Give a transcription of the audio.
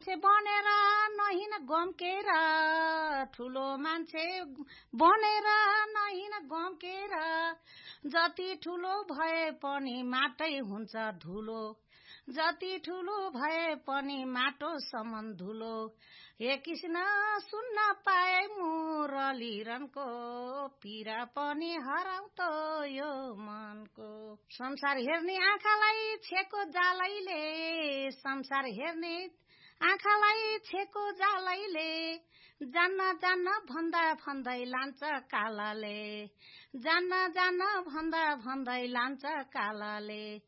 मान्छे बनेर नहिन गम्केर, ठुलो मान्छे बनेर नहिन गम्केर, जति ठुलो भए पनि माटै हुन्छ धुलो, जति ठुलो भए पनि माटो समान धुलो। हे कृष्ण सुन्न पाए मुरलीरनको, पीडा पनि हराउँछ यो मनको। संसार हेर्ने आँखालाई छेको जालैले, संसार हेर्ने आँखालाई छेको जालैले, जान्न जान्न भन्दा भन्दै लान्छ कालाले, जान्न जान्न भन्दा भन्दै लान्छ कालाले।